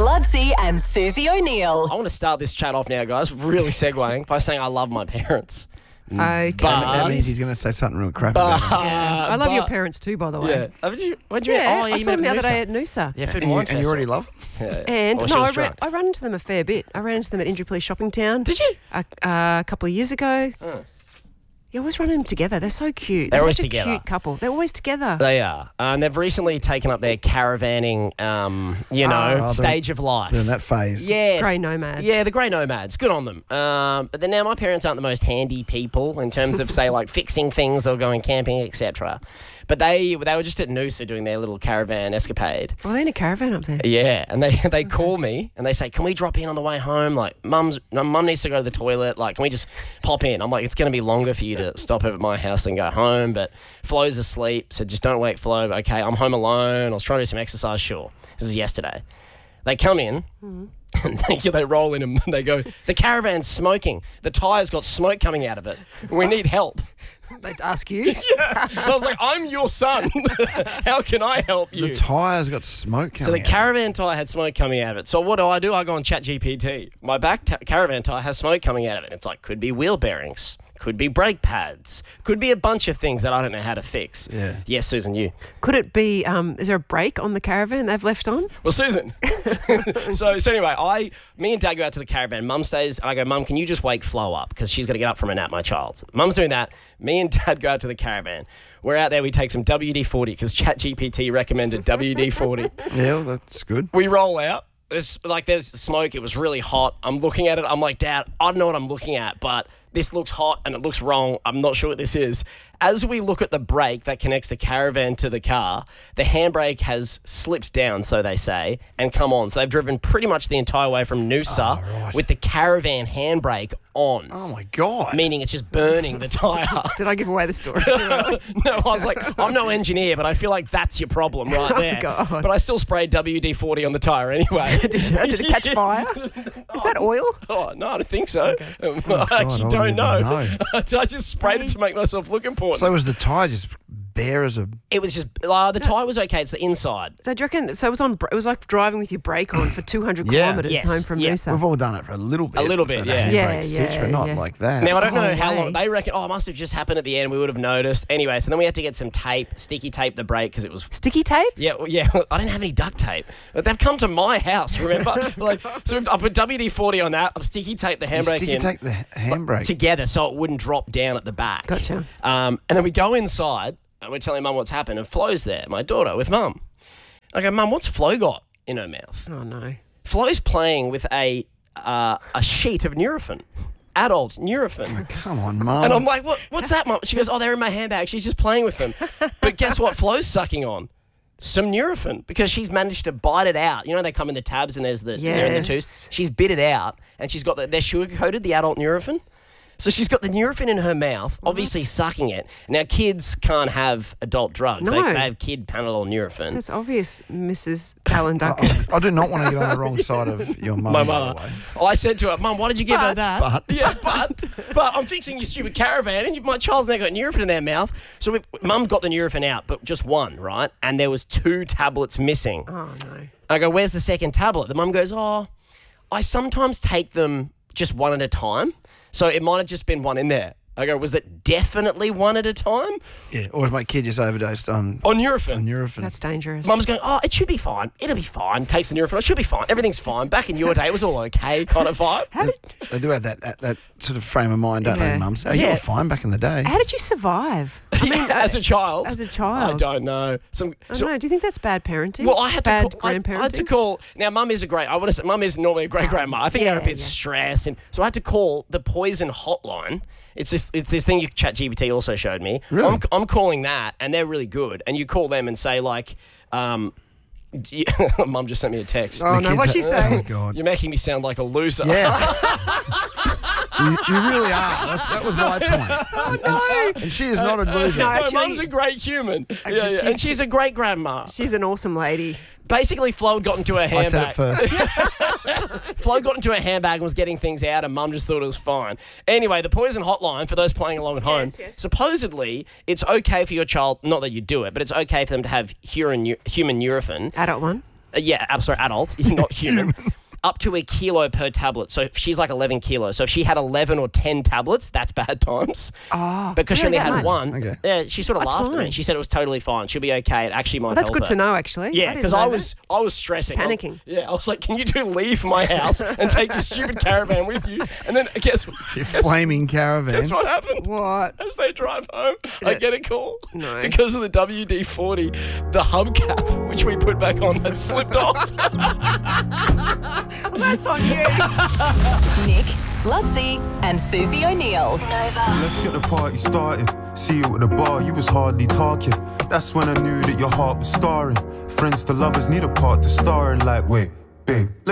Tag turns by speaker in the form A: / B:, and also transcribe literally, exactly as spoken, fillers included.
A: Bloodsy and Susie O'Neill.
B: I want to start this chat off now, guys, really segueing by saying I love my parents.
C: Okay.
B: But-
D: That means he's going to say something real crap about him.
C: Yeah. I love your
B: but-
C: parents too, by the way.
B: Yeah. Oh, did you, when did you
C: Yeah,
B: oh, yeah,
C: I
B: you
C: saw
B: met
C: them the
B: at
C: other day
B: Noosa.
C: at Noosa.
B: Yeah, food
D: And
B: and
D: you,
B: wine
D: and you already
B: festival.
D: love him?
B: Yeah.
C: And
B: Well, she
C: no,
B: was
C: I, ran,
B: drunk.
C: I ran into them a fair bit. I ran into them at Indooroopilly Shopping Town.
B: Did you?
C: A, uh, a couple of years ago. You always run them together. They're so cute.
B: They're
C: They're
B: always
C: such a
B: together.
C: cute couple. They're always together.
B: They are. And they've recently taken up their caravanning, um, you know,
D: Oh, they're-
B: stage of life.
D: They're in that phase.
B: Yes.
C: Grey nomads.
B: Yeah, the grey nomads. Good on them. Um, but then now my parents aren't the most handy people in terms of, say, like fixing things or going camping, et cetera. But they they were just at Noosa doing their little caravan escapade.
C: Oh, they're in a caravan up there.
B: Yeah, and they they call me and they say, "Can we drop in on the way home? Like, mum's mum needs to go to the toilet. Like, can we just pop in?" I'm like, "It's going to be longer for you to stop at my house and go home." But Flo's asleep, so just don't wake Flo. Okay, I'm home alone. I was trying to do some exercise. Sure, this was yesterday. They come in. And they, they roll in and they go, "The caravan's smoking. The tyre's got smoke coming out of it. We need help."
C: They'd ask you.
B: And I was like, "I'm your son. How can I help you?"
D: The tyre's got smoke coming
B: So the
D: out.
B: caravan tyre had smoke coming out of it. So what do I do? I go on Chat G P T. My back ta- caravan tyre has smoke coming out of it. It's like, could be wheel bearings, could be brake pads, could be a bunch of things that I don't know how to fix.
D: Yeah.
B: Yes, Susan, you.
C: Could it be, um, is there a brake on the caravan they've left on?
B: Well, Susan. so, so anyway, I, me and Dad go out to the caravan. Mum stays, and I go, "Mum, can you just wake Flo up? Because she's got to get up from a nap, my child." Mum's doing that. Me and Dad go out to the caravan. We're out there, we take some W D forty, because Chat G P T recommended W D forty.
D: Yeah, well, that's good.
B: We roll out. There's like there's smoke. It was really hot. I'm looking at it. I'm like, "Dad, I don't know what I'm looking at, but this looks hot and it looks wrong. I'm not sure what this is." As we look at the brake that connects the caravan to the car, the handbrake has slipped down, so they say, and come on. So they've driven pretty much the entire way from Noosa
D: Oh, right.
B: with the caravan handbrake on,
D: Oh, my God.
B: meaning it's just burning the tyre.
C: Did I give away the story too early?
B: No, I was like, I'm no engineer, but I feel like that's your problem right there.
C: God.
B: But I still sprayed W D forty on the tyre anyway.
C: Did, you, did it catch fire? Is that oil?
B: Oh, no, I don't think so. Um, I
D: God,
B: actually
D: I
B: don't
D: wouldn't
B: know.
D: even
B: I just sprayed it to make myself look important.
D: So was the tyre just bare as a...
B: it was just, uh, the tyre was okay. It's the inside.
C: So do you reckon, so it was on, br- it was like driving with your brake on for two hundred
D: Yeah.
C: kilometres
B: Yes,
C: home from
B: yeah.
C: Noosa.
D: We've all done it for a little bit.
B: A little bit,
D: that
B: yeah.
D: handbrake
C: Yeah,
D: sits,
C: yeah,
D: but not
C: yeah.
D: like that.
B: Now, I don't
C: Oh,
B: know how
C: way.
B: long. They reckon, oh, it must have just happened at the end. We would have noticed. Anyway, so then we had to get some tape, sticky tape the brake because it was
C: Sticky tape?
B: Yeah, well, yeah. I didn't have any duct tape. But they've come to my house, remember? like, so I put W D forty on that. I've sticky taped the
D: You
B: handbrake
D: sticky
B: in
D: take the handbrake.
B: together so it wouldn't drop down at the back.
C: Gotcha.
B: Um, and then we go inside and we're telling Mum what's happened. And Flo's there, my daughter, with Mum. I go, "Mum, what's Flo got in her mouth?"
C: Oh, no.
B: Flo's playing with a uh, a sheet of Nurofen, adult Nurofen.
D: Come on, Mum.
B: And I'm like, what? What's that, Mum? She goes, "Oh, they're in my handbag. She's just playing with them." But guess what? Flo's sucking on some Nurofen because she's managed to bite it out. You know, they come in the tabs and there's the they're in the
C: Yes.
B: tubes. She's bit it out and she's got the, they're sugar coated, the adult Nurofen. So she's got the Nurofen in her mouth, obviously sucking it. Now, kids can't have adult drugs. They,
C: No.
B: they have kid Panadol Nurofen.
C: That's obvious, Missus Alan Duncan.
D: I, I do not want to get on the wrong side of your mum,
B: My
D: by the
B: mother.
D: way.
B: I said to her, "Mum, why did you give her
C: But-
B: that?"
D: But.
B: Yeah, but but I'm fixing your stupid caravan, and you, my child's now got Nurofen in their mouth. So we, Mum got the Nurofen out, but just one, right? And there was two tablets missing.
C: Oh, no.
B: I go, "Where's the second tablet?" The mum goes, "Oh, I sometimes take them just one at a time. So it might have just been one in there." I go, "Was it definitely one at a time?"
D: Yeah, or if my kid just overdosed on,
B: On Nurofen.
D: on Nurofen.
C: That's dangerous.
B: Mum's going, "Oh, it should be fine. It'll be fine." Takes the Nurofen. It should be fine. Everything's fine. Back in your day, it was all okay kind of vibe.
C: How did,
D: They do have that, that, that sort of frame of mind, don't
C: Yeah.
D: they, Mum? So you
B: Yeah.
D: were fine back in the day.
C: how did you survive? I mean,
B: Yeah, as a child.
C: as a child.
B: I don't know. Some,
C: I
B: so-
C: don't know. Do you think that's bad parenting?
B: Well, I had to
C: bad
B: call. I,
C: grandparenting.
B: I had to call. Now, Mum is a great. I want to say, Mum is normally a great grandma. I think I had a
C: yeah,
B: bit
C: yeah.
B: stress, and so I had to call the poison hotline. It's this. It's this thing you Chat G P T also showed me.
D: Really?
B: I'm, I'm calling that, and they're really good. And you call them and say like, um, do you- Mum just sent me a text.
C: Oh,
D: The
C: no.
D: kids
C: What'd
D: are-
C: she say?
D: Oh, God.
B: You're making me sound like a loser.
D: Yeah. you, you really are. That's, that was my point. Oh, no. And, and she is not a loser.
C: No,
B: My
C: actually-
B: Mum's a great human. yeah, yeah.
C: she's-
B: And she's a great grandma.
C: She's an awesome lady.
B: Basically, Flo had got into her
D: I
B: handbag.
D: said it first.
B: Flo got into her handbag and was getting things out, and Mum just thought it was fine. Anyway, the poison hotline, for those playing along at home,
C: Yes, yes.
B: supposedly it's okay for your child, not that you do it, but it's okay for them to have human, human Nurofen.
C: Adult one.
B: Uh, yeah, I'm sorry, adult, not human. Up to a kilo per tablet. So if she's like eleven kilos. So if she had eleven or ten tablets, that's bad times.
C: Oh,
B: Because she
C: really
B: only
C: that
B: had
C: much?
B: one.
D: Okay.
B: Yeah, she sort of
C: That's
B: laughed at
C: fine.
B: me. She said it was totally fine. She'll be okay. It actually might
C: Well, that's
B: help
C: good
B: her.
C: to know, actually.
B: Yeah,
C: didn't
B: because
C: know
B: I
C: that.
B: was I was stressing.
C: Panicking.
B: Yeah, I was like, can you do leave my house and take your stupid caravan with you? And then guess,
D: Your
B: guess,
D: flaming caravan.
B: guess what happened?
C: What?
B: As they drive home, I get a call.
C: No.
B: Because of the W D forty, the hubcap, which we put back on, had slipped off.
C: Well, that's on you.
A: Nick, Lutzi, and Susie O'Neill.
E: Let's get the party started. See you at the bar, you was hardly talking. That's when I knew that your heart was scarring. Friends to lovers need a part to star in. Like, wait, babe.